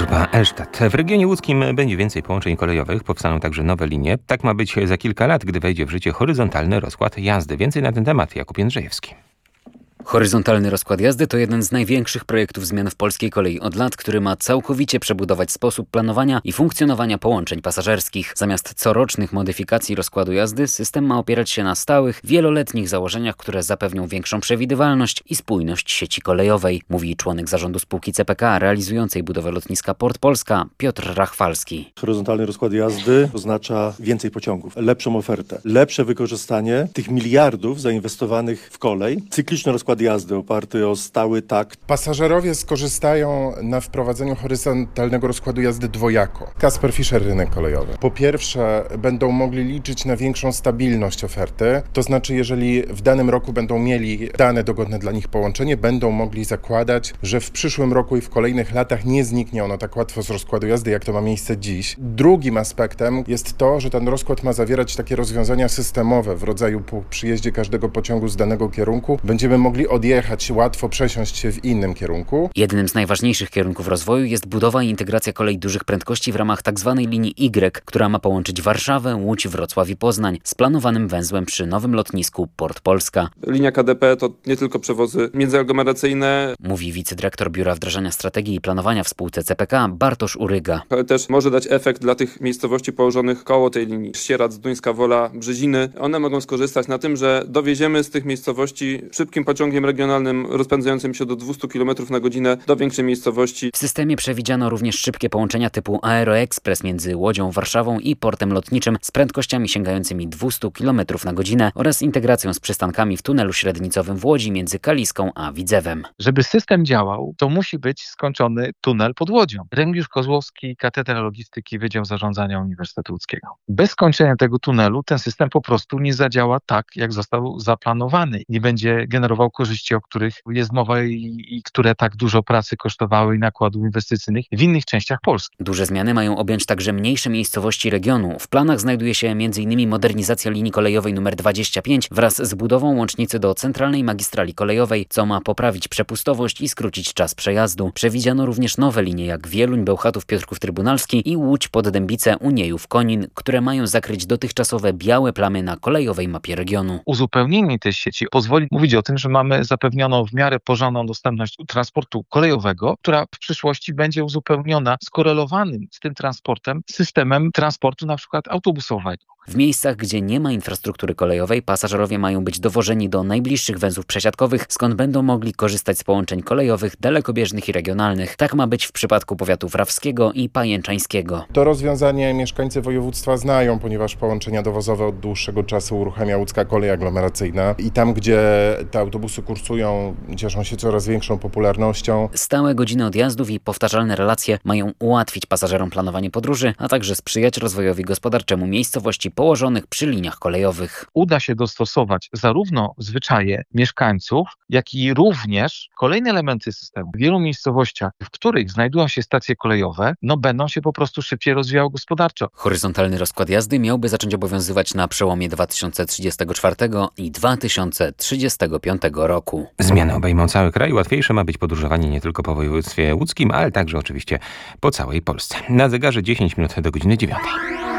Elstadt. W regionie łódzkim będzie więcej połączeń kolejowych, powstaną także nowe linie. Tak ma być za kilka lat, gdy wejdzie w życie horyzontalny rozkład jazdy. Więcej na ten temat Jakub Jędrzejewski. Horyzontalny rozkład jazdy to jeden z największych projektów zmian w polskiej kolei od lat, który ma całkowicie przebudować sposób planowania i funkcjonowania połączeń pasażerskich. Zamiast corocznych modyfikacji rozkładu jazdy, system ma opierać się na stałych, wieloletnich założeniach, które zapewnią większą przewidywalność i spójność sieci kolejowej, mówi członek zarządu spółki CPK realizującej budowę lotniska Port Polska Piotr Rachwalski. Horyzontalny rozkład jazdy oznacza więcej pociągów, lepszą ofertę, lepsze wykorzystanie tych miliardów zainwestowanych w kolej. Cykliczny rozkład jazdy oparty o stały takt. Pasażerowie skorzystają na wprowadzeniu horyzontalnego rozkładu jazdy dwojako. Kasper Fischer, rynek kolejowy. Po pierwsze, będą mogli liczyć na większą stabilność oferty, to znaczy jeżeli w danym roku będą mieli dane dogodne dla nich połączenie, będą mogli zakładać, że w przyszłym roku i w kolejnych latach nie zniknie ono tak łatwo z rozkładu jazdy, jak to ma miejsce dziś. Drugim aspektem jest to, że ten rozkład ma zawierać takie rozwiązania systemowe w rodzaju po przyjeździe każdego pociągu z danego kierunku będziemy mogli odjechać, łatwo przesiąść się w innym kierunku. Jednym z najważniejszych kierunków rozwoju jest budowa i integracja kolei dużych prędkości w ramach tzw. linii Y, która ma połączyć Warszawę, Łódź, Wrocław i Poznań z planowanym węzłem przy nowym lotnisku Port Polska. Linia KDP to nie tylko przewozy międzyaglomeracyjne, mówi wicedyrektor Biura Wdrażania Strategii i Planowania w spółce CPK Bartosz Uryga. ale też może dać efekt dla tych miejscowości położonych koło tej linii. Sieradz, Duńska Wola, Brzeziny. One mogą skorzystać na tym, że dowieziemy z tych miejscowości szybkim pociągiem regionalnym rozpędzającym się do 200 km na godzinę do większej miejscowości. W systemie przewidziano również szybkie połączenia typu Aeroexpress między Łodzią, Warszawą i portem lotniczym z prędkościami sięgającymi 200 km na godzinę oraz integracją z przystankami w tunelu średnicowym w Łodzi między Kaliską a Widzewem. Żeby system działał, to musi być skończony tunel pod Łodzią. Remigiusz Kozłowski, Katedra Logistyki, Wydział Zarządzania Uniwersytetu Łódzkiego. Bez skończenia tego tunelu ten system po prostu nie zadziała tak, jak został zaplanowany. Nie będzie generował korzyści, o których jest mowa i które tak dużo pracy kosztowały i nakładów inwestycyjnych w innych częściach Polski. Duże zmiany mają objąć także mniejsze miejscowości regionu. W planach znajduje się m.in. modernizacja linii kolejowej nr 25 wraz z budową łącznicy do centralnej magistrali kolejowej, co ma poprawić przepustowość i skrócić czas przejazdu. Przewidziano również nowe linie jak Wieluń, Bełchatów, Piotrków Trybunalski i Łódź, Poddębice, Uniejów, Konin, które mają zakryć dotychczasowe białe plamy na kolejowej mapie regionu. Uzupełnienie tej sieci pozwoli mówić o tym, że mamy zapewnioną w miarę porządną dostępność transportu kolejowego, która w przyszłości będzie uzupełniona skorelowanym z tym transportem systemem transportu na przykład autobusowego. W miejscach, gdzie nie ma infrastruktury kolejowej, pasażerowie mają być dowożeni do najbliższych węzłów przesiadkowych, skąd będą mogli korzystać z połączeń kolejowych, dalekobieżnych i regionalnych. Tak ma być w przypadku powiatów rawskiego i pajęczańskiego. To rozwiązanie mieszkańcy województwa znają, ponieważ połączenia dowozowe od dłuższego czasu uruchamia łódzka kolej aglomeracyjna i tam, gdzie te autobusy kursują, cieszą się coraz większą popularnością. Stałe godziny odjazdów i powtarzalne relacje mają ułatwić pasażerom planowanie podróży, a także sprzyjać rozwojowi gospodarczemu miejscowości położonych przy liniach kolejowych. Uda się dostosować zarówno zwyczaje mieszkańców, jak i również kolejne elementy systemu. W wielu miejscowościach, w których znajdują się stacje kolejowe, będą się po prostu szybciej rozwijały gospodarczo. Horyzontalny rozkład jazdy miałby zacząć obowiązywać na przełomie 2034 i 2035 roku. Zmiany obejmą cały kraj. Łatwiejsze ma być podróżowanie nie tylko po województwie łódzkim, ale także oczywiście po całej Polsce. Na zegarze 10 minut do godziny 9.